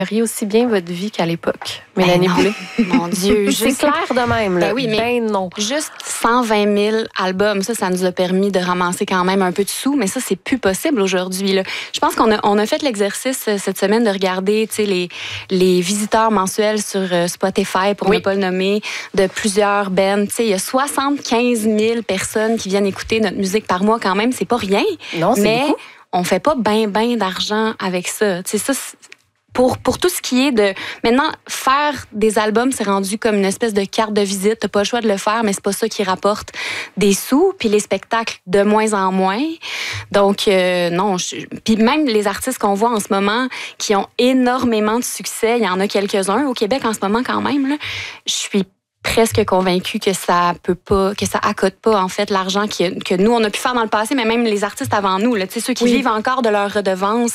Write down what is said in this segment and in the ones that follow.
aussi bien votre vie qu'à l'époque, Mélanie Boulay. Mon Dieu, c'est clair de même. Là. Ben oui, mais non. Juste 120 000 albums, ça nous a permis de ramasser quand même un peu de sous, mais ça, c'est plus possible aujourd'hui. Là. Je pense qu'on a fait l'exercice cette semaine de regarder les visiteurs mensuels sur Spotify, pour ne pas le nommer, de plusieurs bands. Il y a 75 000 personnes qui viennent écouter notre musique par mois quand même. C'est pas rien, non, c'est mais beaucoup. On fait pas ben d'argent avec ça. Ça, pour tout ce qui est de... Maintenant, faire des albums, c'est rendu comme une espèce de carte de visite. T'as pas le choix de le faire, mais c'est pas ça qui rapporte des sous. Puis les spectacles, de moins en moins. Donc, non. Puis même les artistes qu'on voit en ce moment qui ont énormément de succès, il y en a quelques-uns au Québec en ce moment quand même, là, je suis presque convaincue que ça accote pas en fait l'argent que nous on a pu faire dans le passé, mais même les artistes avant nous, là, ceux qui vivent encore de leur redevance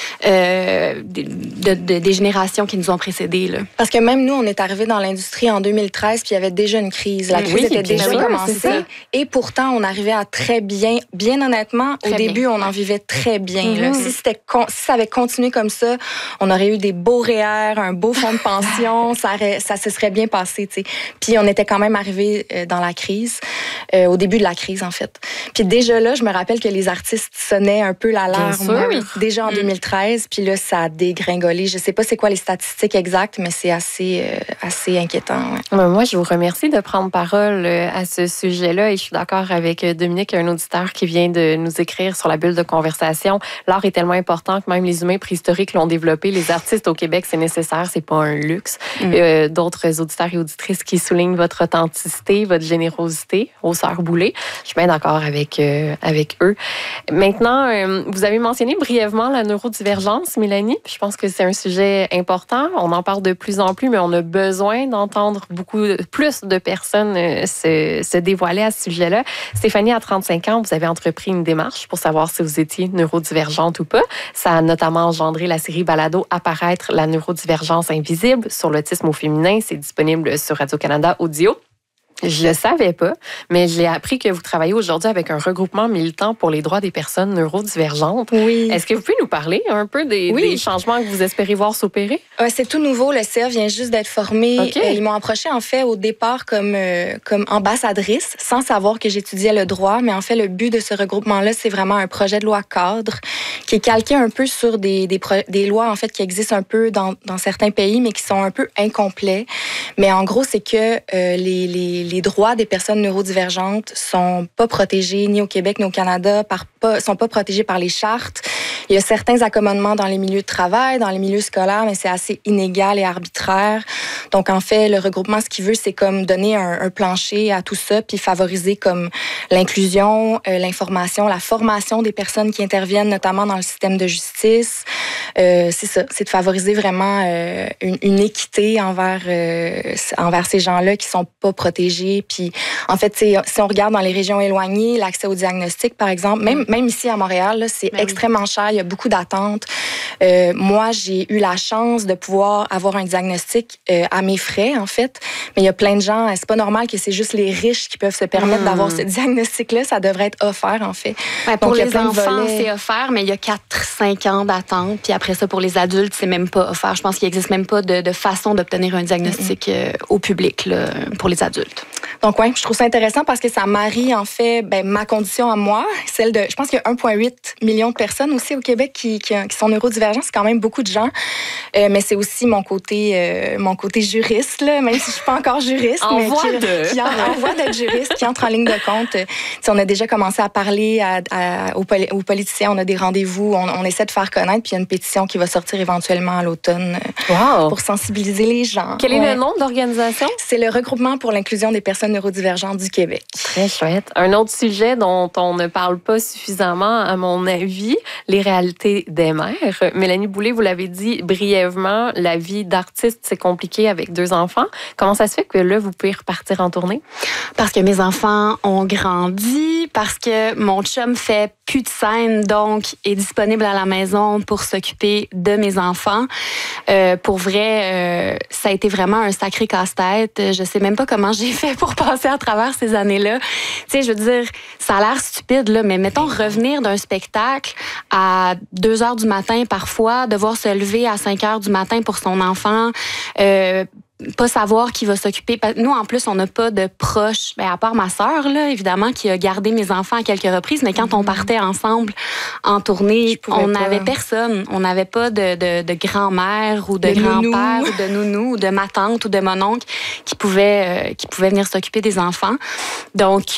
des générations qui nous ont précédés. Là. Parce que même nous, on est arrivés dans l'industrie en 2013, puis il y avait déjà une crise. La crise était déjà commencée. Et pourtant, on arrivait à très bien honnêtement, au début, on en vivait très bien. Là. Si ça avait continué comme ça, on aurait eu des beaux REER, un beau fonds de pension, ça se serait bien passé, tu sais. Puis on était quand même arrivés dans la crise, au début de la crise, en fait. Puis déjà là, je me rappelle que les artistes sonnaient un peu l'alarme déjà en 2013. Puis là, ça a dégringolé. Je sais pas c'est quoi les statistiques exactes, mais c'est assez inquiétant. Ouais. Moi, je vous remercie de prendre parole à ce sujet-là. Et je suis d'accord avec Dominique, un auditeur qui vient de nous écrire sur la bulle de conversation. L'art est tellement important que même les humains préhistoriques l'ont développé. Les artistes au Québec, c'est nécessaire, c'est pas un luxe. D'autres auditeurs et auditrices qui soulignent votre authenticité, votre générosité, aux sœurs Boulay. Je suis bien d'accord avec eux. Maintenant, vous avez mentionné brièvement la neurodivergence, Mélanie. Je pense que c'est un sujet important. On en parle de plus en plus, mais on a besoin d'entendre plus de personnes se dévoiler à ce sujet-là. Stéphanie, à 35 ans, vous avez entrepris une démarche pour savoir si vous étiez neurodivergente ou pas. Ça a notamment engendré la série balado Apparaître la neurodivergence invisible sur l'autisme au féminin. C'est disponible sur Radio-Canada Audio. Je ne savais pas, mais j'ai appris que vous travaillez aujourd'hui avec un regroupement militant pour les droits des personnes neurodivergentes. Oui. Est-ce que vous pouvez nous parler un peu des changements que vous espérez voir s'opérer? C'est tout nouveau. Le CA vient juste d'être formé. Okay. Ils m'ont approché en fait au départ comme ambassadrice, sans savoir que j'étudiais le droit. Mais en fait, le but de ce regroupement-là, c'est vraiment un projet de loi cadre qui est calqué un peu sur des lois en fait qui existent un peu dans certains pays, mais qui sont un peu incomplets. Mais en gros, c'est que les droits des personnes neurodivergentes sont pas protégés ni au Québec ni au Canada, sont pas protégés par les chartes. Il y a certains accommodements dans les milieux de travail, dans les milieux scolaires, mais c'est assez inégal et arbitraire. Donc, en fait, le regroupement, ce qu'il veut, c'est comme donner un plancher à tout ça, puis favoriser comme l'inclusion, l'information, la formation des personnes qui interviennent, notamment dans le système de justice. C'est ça, c'est de favoriser vraiment une équité envers ces gens-là qui sont pas protégés. Puis, en fait, si on regarde dans les régions éloignées, l'accès au diagnostic, par exemple, même ici à Montréal, là, c'est extrêmement cher. Il y a beaucoup d'attentes. Moi, j'ai eu la chance de pouvoir avoir un diagnostic à mes frais, en fait. Mais il y a plein de gens, c'est pas normal que c'est juste les riches qui peuvent se permettre d'avoir ce diagnostic-là. Ça devrait être offert, en fait. Ouais, pour les enfants, c'est offert, mais il y a 4-5 ans d'attente. Puis après ça, pour les adultes, c'est même pas offert. Je pense qu'il n'existe même pas de façon d'obtenir un diagnostic au public là, pour les adultes. Donc, je trouve ça intéressant parce que ça marie, en fait, ma condition à moi, celle de... Je pense qu'il y a 1,8 million de personnes aussi au Québec qui sont neurodivergents. C'est quand même beaucoup de gens. Mais c'est aussi mon côté juriste, là, même si je suis pas encore juriste. En voie d'être juriste, qui entre en ligne de compte. On a déjà commencé à parler aux politiciens. On a des rendez-vous. On essaie de faire connaître. Puis il y a une pétition qui va sortir éventuellement à l'automne pour sensibiliser les gens. Quel est le nom de l'organisation? C'est le Regroupement pour l'inclusion des personnes neurodivergentes du Québec. Très chouette. Un autre sujet dont on ne parle pas suffisamment, à mon avis, les réalités des mères. Mélanie Boulay, vous l'avez dit brièvement, la vie d'artiste, c'est compliqué avec 2 enfants. Comment ça se fait que là, vous pouvez repartir en tournée? Parce que mes enfants ont grandi, parce que mon chum fait plus de scène, donc est disponible à la maison pour s'occuper de mes enfants. Pour vrai, ça a été vraiment un sacré casse-tête. Je sais même pas comment j'ai fait pour avoir passé à travers ces années-là. Tu sais, je veux dire, ça a l'air stupide, là, mais mettons revenir d'un spectacle à 2 heures du matin parfois, devoir se lever à 5 heures du matin pour son enfant, pas savoir qui va s'occuper. Nous, en plus, on n'a pas de proches, à part ma sœur, là, évidemment, qui a gardé mes enfants à quelques reprises, mais quand on partait ensemble en tournée, on n'avait personne. On n'avait pas de grand-mère ou de grand-père ou de nounou ou de ma tante ou de mon oncle qui pouvait venir s'occuper des enfants. Donc,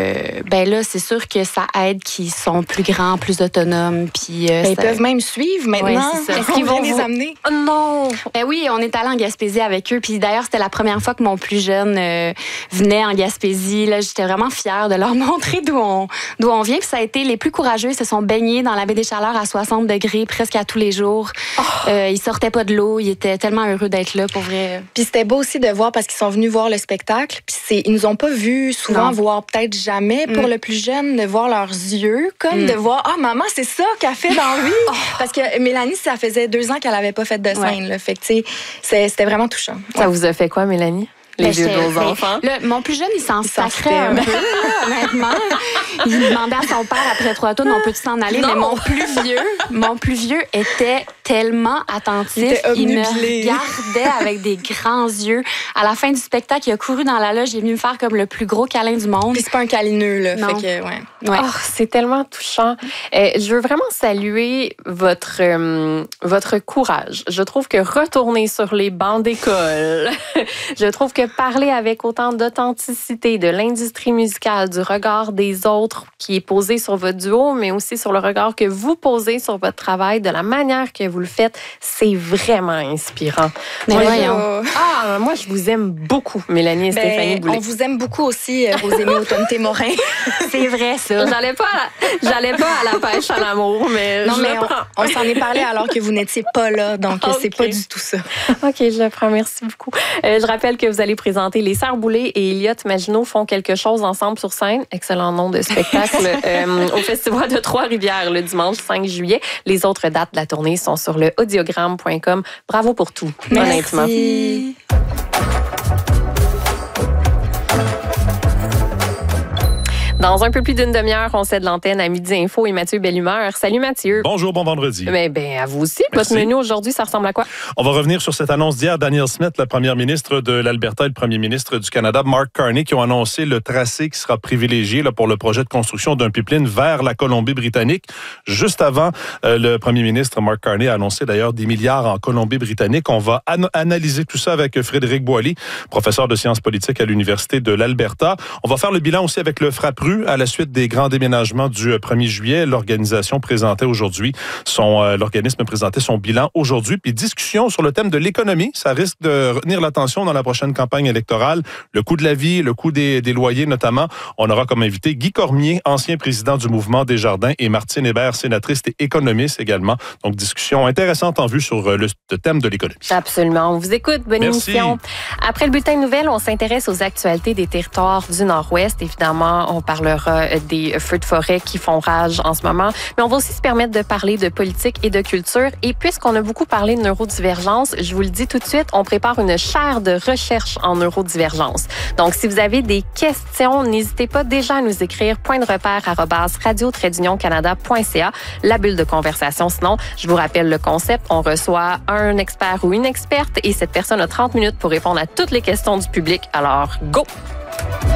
là, c'est sûr que ça aide qu'ils sont plus grands, plus autonomes. Puis, ils peuvent même suivre maintenant. Ouais, c'est ça. Est-ce qu'ils vont les amener? Oh non! Oui, on est allé en Gaspésie avec eux. Puis d'ailleurs, c'était la première fois que mon plus jeune venait en Gaspésie. Là, j'étais vraiment fière de leur montrer d'où on vient. Puis ça a été les plus courageux. Ils se sont baignés dans la baie des Chaleurs à 60 degrés presque à tous les jours. Ils sortaient pas de l'eau. Ils étaient tellement heureux d'être là, pour vrai. Puis c'était beau aussi de voir parce qu'ils sont venus voir le spectacle. Puis ils nous ont pas vus souvent, voire peut-être jamais. Pour le plus jeune, de voir leurs yeux, comme de voir, maman, c'est ça qu'elle fait dans la vie. Parce que Mélanie, ça faisait 2 ans qu'elle avait pas fait de scène. Là. Fait que, tu sais, c'était vraiment touchant. Ça vous a fait quoi, Mélanie? Les yeux de vos enfants? Mon plus jeune, il s'en sacrait un peu, honnêtement. Il demandait à son père après 3 tours, on peut-tu s'en aller? Non. Mais mon plus vieux était tellement attentif. Il me regardait avec des grands yeux. À la fin du spectacle, il a couru dans la loge, il est venu me faire comme le plus gros câlin du monde. Puis c'est pas un câlineux, là. Non. Fait que, ouais. Oh, c'est tellement touchant. Je veux vraiment saluer votre courage. Je trouve que retourner sur les bancs d'école, je trouve que parler avec autant d'authenticité de l'industrie musicale, du regard des autres qui est posé sur votre duo, mais aussi sur le regard que vous posez sur votre travail, de la manière que vous le faites, c'est vraiment inspirant. Mais voyons. Moi, je vous aime beaucoup, Mélanie et Stéphanie Boulay. On vous aime beaucoup aussi, Rosémie Automne-Témorin. C'est vrai, ça. J'allais pas à la pêche à l'amour, mais non, je mais le prends. On s'en est parlé alors que vous n'étiez pas là, donc c'est pas du tout ça. OK, je le prends. Merci beaucoup. Je rappelle que vous allez présenter Les Sœurs Boulay et Elliot Maginot font quelque chose ensemble sur scène. Excellent nom de spectacle. Au Festival de Trois-Rivières le dimanche 5 juillet. Les autres dates de la tournée sont sur le audiogramme.com. Bravo pour tout, honnêtement. Merci. Dans un peu plus d'une demi-heure, on cède l'antenne à Midi Info et Mathieu Bellumeur. Salut Mathieu. Bonjour, bon vendredi. À vous aussi. Merci. Votre menu aujourd'hui, ça ressemble à quoi? On va revenir sur cette annonce d'hier. Danielle Smith, la première ministre de l'Alberta et le premier ministre du Canada, Mark Carney, qui ont annoncé le tracé qui sera privilégié pour le projet de construction d'un pipeline vers la Colombie-Britannique. Juste avant, le premier ministre Mark Carney a annoncé d'ailleurs des milliards en Colombie-Britannique. On va analyser tout ça avec Frédéric Boily, professeur de sciences politiques à l'Université de l'Alberta. On va faire le bilan aussi avec le Frappru à la suite des grands déménagements du 1er juillet. L'organisme présentait son bilan aujourd'hui. Puis discussion sur le thème de l'économie. Ça risque de retenir l'attention dans la prochaine campagne électorale. Le coût de la vie, le coût des loyers notamment. On aura comme invité Guy Cormier, ancien président du Mouvement Desjardins, et Martine Hébert, sénatrice et économiste également. Donc discussion intéressante en vue sur le thème de l'économie. Absolument. On vous écoute. Bonne Merci. émission. Après le bulletin de nouvelles, on s'intéresse aux actualités des territoires du Nord-Ouest. Évidemment, on parlera des feux de forêt qui font rage en ce moment. Mais on va aussi se permettre de parler de politique et de culture. Et puisqu'on a beaucoup parlé de neurodivergence, je vous le dis tout de suite, on prépare une chaire de recherche en neurodivergence. Donc, si vous avez des questions, n'hésitez pas déjà à nous écrire point-de-repère@radio-canada.ca, la bulle de conversation. Sinon, je vous rappelle le concept. On reçoit un expert ou une experte et cette personne a 30 minutes pour répondre à toutes les questions du public. Alors, go!